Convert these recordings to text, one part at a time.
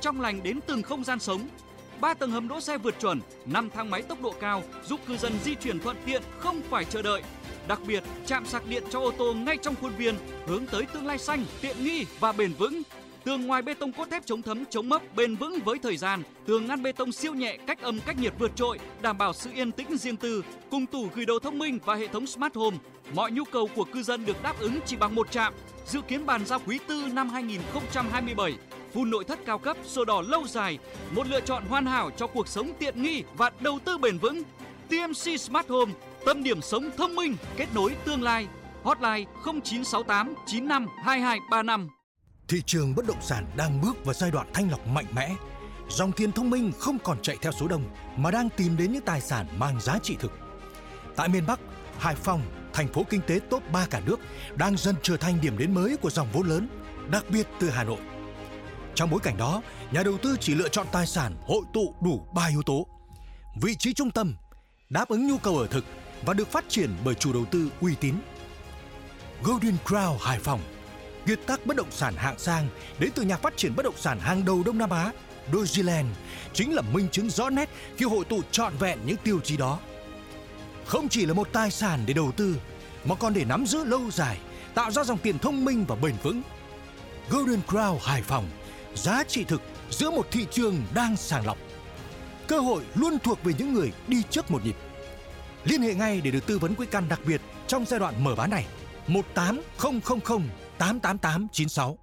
trong lành đến từng không gian sống. 3 tầng hầm đỗ xe vượt chuẩn, 5 thang máy tốc độ cao giúp cư dân di chuyển thuận tiện, không phải chờ đợi. Đặc biệt, trạm sạc điện cho ô tô ngay trong khuôn viên, hướng tới tương lai xanh, tiện nghi và bền vững. Tường ngoài bê tông cốt thép chống thấm, chống mốc, bền vững với thời gian. Tường ngăn bê tông siêu nhẹ, cách âm, cách nhiệt vượt trội, đảm bảo sự yên tĩnh riêng tư. Cùng tủ gửi đồ thông minh và hệ thống Smart Home, mọi nhu cầu của cư dân được đáp ứng chỉ bằng một trạm. Dự kiến bàn giao quý tư năm 2027. Phun nội thất cao cấp, sổ đỏ lâu dài, một lựa chọn hoàn hảo cho cuộc sống tiện nghi và đầu tư bền vững. TMC Smart Home, tâm điểm sống thông minh, kết nối tương lai. Hotline 0968 95 2235. Thị trường bất động sản đang bước vào giai đoạn thanh lọc mạnh mẽ. Dòng tiền thông minh không còn chạy theo số đông mà đang tìm đến những tài sản mang giá trị thực. Tại miền Bắc, Hải Phòng, thành phố kinh tế top 3 cả nước, đang dần trở thành điểm đến mới của dòng vốn lớn, đặc biệt từ Hà Nội. Trong bối cảnh đó, nhà đầu tư chỉ lựa chọn tài sản hội tụ đủ 3 yếu tố: vị trí trung tâm, đáp ứng nhu cầu ở thực và được phát triển bởi chủ đầu tư uy tín. Golden Crown Hải Phòng, kiệt tác bất động sản hạng sang đến từ nhà phát triển bất động sản hàng đầu Đông Nam Á, Dojiland, chính là minh chứng rõ nét khi hội tụ trọn vẹn những tiêu chí đó. Không chỉ là một tài sản để đầu tư, mà còn để nắm giữ lâu dài, tạo ra dòng tiền thông minh và bền vững. Golden Crown Hải Phòng, giá trị thực giữa một thị trường đang sàng lọc. Cơ hội luôn thuộc về những người đi trước một nhịp. Liên hệ ngay để được tư vấn quỹ căn đặc biệt trong giai đoạn mở bán này. 18000 88896.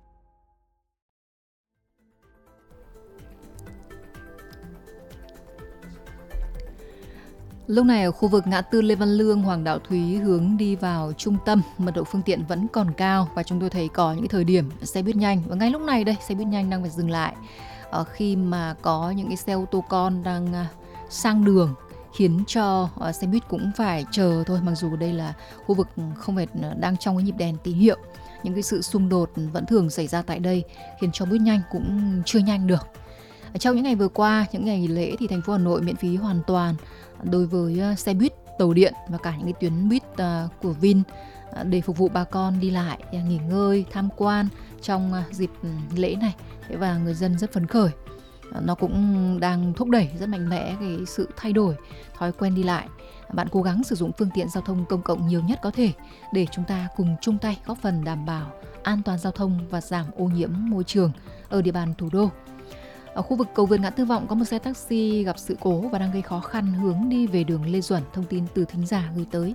Lúc này ở khu vực ngã tư Lê Văn Lương, Hoàng Đạo Thúy hướng đi vào trung tâm, mật độ phương tiện vẫn còn cao và chúng tôi thấy có những thời điểm xe buýt nhanh, và ngay lúc này đây xe buýt nhanh đang phải dừng lại khi mà có những cái xe ô tô con đang sang đường, khiến cho xe buýt cũng phải chờ thôi, mặc dù đây là khu vực không phải đang trong cái nhịp đèn tín hiệu. Những cái sự xung đột vẫn thường xảy ra tại đây khiến cho buýt nhanh cũng chưa nhanh được. Trong những ngày vừa qua, những ngày nghỉ lễ thì thành phố Hà Nội miễn phí hoàn toàn đối với xe buýt tàu điện và cả những cái tuyến buýt của Vin để phục vụ bà con đi lại, nghỉ ngơi, tham quan trong dịp lễ này. Và người dân rất phấn khởi. Nó cũng đang thúc đẩy rất mạnh mẽ cái sự thay đổi thói quen đi lại. Bạn cố gắng sử dụng phương tiện giao thông công cộng nhiều nhất có thể để chúng ta cùng chung tay góp phần đảm bảo an toàn giao thông và giảm ô nhiễm môi trường ở địa bàn thủ đô. Ở khu vực cầu vượt ngã tư Vọng có một xe taxi gặp sự cố và đang gây khó khăn hướng đi về đường Lê Duẩn. Thông tin từ thính giả gửi tới.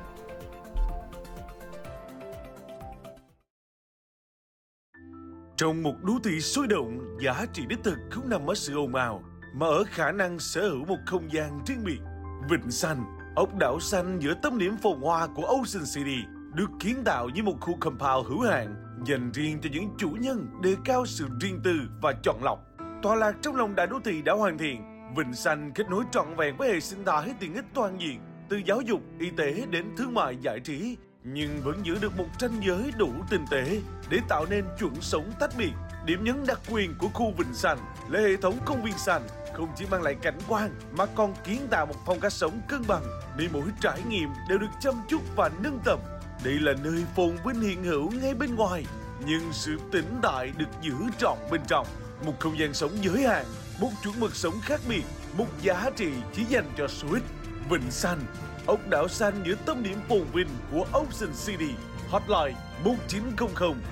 Trong một đô thị sôi động, giá trị đích thực không nằm ở sự ồn ào, mà ở khả năng sở hữu một không gian riêng biệt. Vịnh Xanh, ốc đảo xanh giữa tâm điểm phồn hoa của Ocean City, được kiến tạo như một khu compound hữu hạn dành riêng cho những chủ nhân đề cao sự riêng tư và chọn lọc. Tọa lạc trong lòng đại đô thị đã hoàn thiện, Vịnh Xanh kết nối trọn vẹn với hệ sinh thái tiện ích toàn diện, từ giáo dục, y tế đến thương mại giải trí, nhưng vẫn giữ được một ranh giới đủ tinh tế để tạo nên chuẩn sống tách biệt. Điểm nhấn đặc quyền của khu Vịnh Xanh là hệ thống công viên xanh, không chỉ mang lại cảnh quan mà còn kiến tạo một phong cách sống cân bằng, nơi mỗi trải nghiệm đều được chăm chút và nâng tầm. Đây là nơi phồn vinh hiện hữu ngay bên ngoài, nhưng sự tĩnh tại được giữ trọn bên trong. Một không gian sống giới hạn, một chuẩn mực sống khác biệt, một giá trị chỉ dành cho số ít. Vịnh Xanh, ốc đảo xanh giữa tâm điểm phồn vinh của Ocean City. Hotline 1900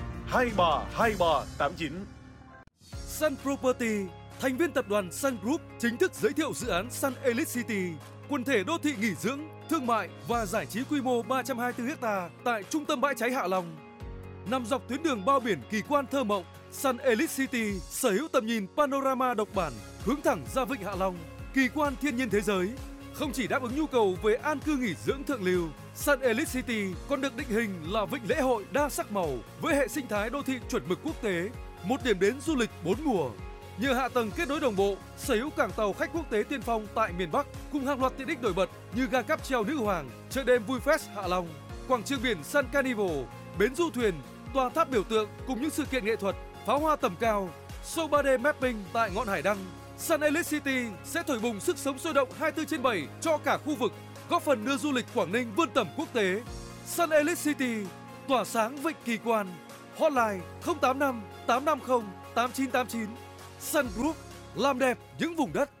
232389. Sun Property, thành viên tập đoàn Sun Group, chính thức giới thiệu dự án Sun Elite City, quần thể đô thị nghỉ dưỡng, thương mại và giải trí quy mô 324 ha tại trung tâm bãi cháy Hạ Long. Nằm dọc tuyến đường bao biển kỳ quan thơ mộng, Sun Elite City sở hữu tầm nhìn panorama độc bản hướng thẳng ra vịnh Hạ Long, kỳ quan thiên nhiên thế giới. Không chỉ đáp ứng nhu cầu về an cư nghỉ dưỡng thượng lưu, Sun Elite City còn được định hình là vịnh lễ hội đa sắc màu với hệ sinh thái đô thị chuẩn mực quốc tế, một điểm đến du lịch 4 mùa. Nhờ hạ tầng kết nối đồng bộ, sở hữu cảng tàu khách quốc tế tiên phong tại miền Bắc cùng hàng loạt tiện ích nổi bật như ga cáp treo Nữ Hoàng, chợ đêm Vui Fest Hạ Long, quảng trường biển Sun Carnival, bến du thuyền, tòa tháp biểu tượng cùng những sự kiện nghệ thuật, pháo hoa tầm cao, show 3D mapping tại ngọn hải đăng. Sun Elite City sẽ thổi bùng sức sống sôi động 24/7 cho cả khu vực, góp phần đưa du lịch Quảng Ninh vươn tầm quốc tế. Sun Elite City, tỏa sáng vịnh kỳ quan. Hotline 085 850 8989. Sun Group, làm đẹp những vùng đất.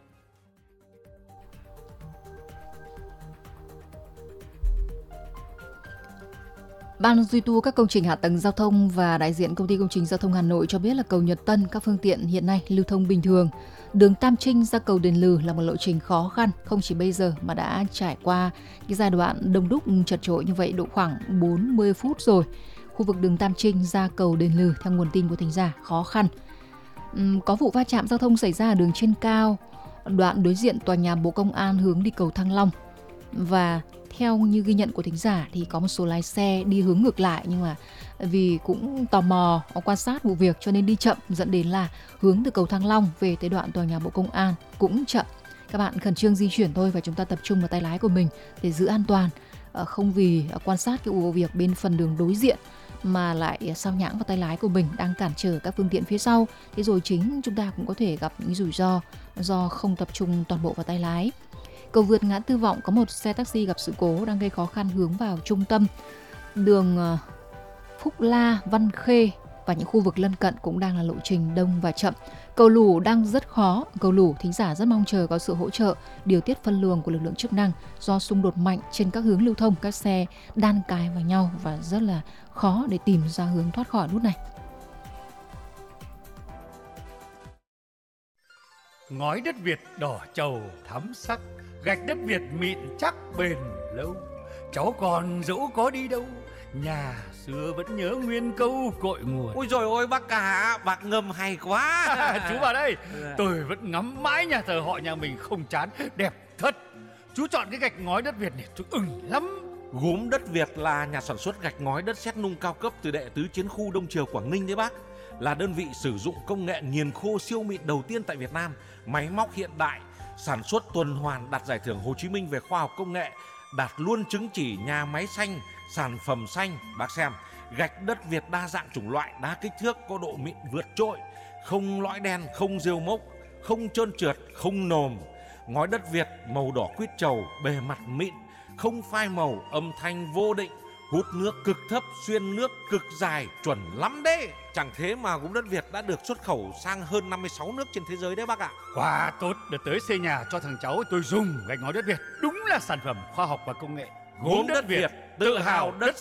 Ban duy tu các công trình hạ tầng giao thông và đại diện Công ty Công trình Giao thông Hà Nội cho biết là cầu Nhật Tân các phương tiện hiện nay lưu thông bình thường. Đường Tam Trinh ra cầu Đền Lừ là một lộ trình khó khăn, không chỉ bây giờ mà đã trải qua cái giai đoạn đông đúc chật chội như vậy độ khoảng 40 phút rồi. Khu vực đường Tam Trinh ra cầu Đền Lừ theo nguồn tin của thính giả khó khăn. Có vụ va chạm giao thông xảy ra ở đường trên cao, đoạn đối diện tòa nhà Bộ Công an hướng đi cầu Thăng Long. Và theo như ghi nhận của thính giả thì có một số lái xe đi hướng ngược lại, nhưng mà vì cũng tò mò quan sát vụ việc cho nên đi chậm, dẫn đến là hướng từ cầu Thăng Long về tới đoạn tòa nhà Bộ Công an cũng chậm. Các bạn khẩn trương di chuyển thôi và chúng ta tập trung vào tay lái của mình để giữ an toàn, không vì quan sát cái vụ việc bên phần đường đối diện mà lại sao nhãng vào tay lái của mình đang cản trở các phương tiện phía sau. Thế rồi chính chúng ta cũng có thể gặp những rủi ro do không tập trung toàn bộ vào tay lái. Cầu vượt ngã tư Vọng có một xe taxi gặp sự cố đang gây khó khăn hướng vào trung tâm. Đường Phúc La, Văn Khê và những khu vực lân cận cũng đang là lộ trình đông và chậm. Cầu Lủ đang rất khó. Cầu Lủ thính giả rất mong chờ có sự hỗ trợ điều tiết phân luồng của lực lượng chức năng do xung đột mạnh trên các hướng lưu thông, các xe đan cài vào nhau và rất là khó để tìm ra hướng thoát khỏi nút này. Ngói đất Việt đỏ trầu thắm sắc, gạch đất Việt mịn chắc bền lâu. Cháu còn dẫu có đi đâu, nhà xưa vẫn nhớ nguyên câu cội nguồn. Ôi trời ơi bác cả, bác ngâm hay quá. Chú vào đây, tôi vẫn ngắm mãi nhà thờ họ nhà mình không chán, đẹp thật. Chú chọn cái gạch ngói đất Việt này tôi ưng lắm. Gốm đất Việt là nhà sản xuất gạch ngói đất sét nung cao cấp từ Đệ Tứ Chiến khu Đông Triều Quảng Ninh đấy bác. Là đơn vị sử dụng công nghệ nghiền khô siêu mịn đầu tiên tại Việt Nam, máy móc hiện đại, sản xuất tuần hoàn, đạt giải thưởng Hồ Chí Minh về khoa học công nghệ, đạt luôn chứng chỉ nhà máy xanh, sản phẩm xanh. Bác xem, gạch đất Việt đa dạng chủng loại, đa kích thước, có độ mịn vượt trội, không lõi đen, không rêu mốc, không trơn trượt, không nồm. Ngói đất Việt màu đỏ quýt trầu, bề mặt mịn, không phai màu, âm thanh vô định, hút nước cực thấp, xuyên nước cực dài, chuẩn lắm đấy. Chẳng thế mà gốm đất Việt đã được xuất khẩu sang hơn 56 nước trên thế giới đấy bác ạ. Quá tốt, để tới xây nhà cho thằng cháu tôi dùng gạch ngói đất Việt. Đúng là sản phẩm khoa học và công nghệ. Gốm đất Việt, tự hào đất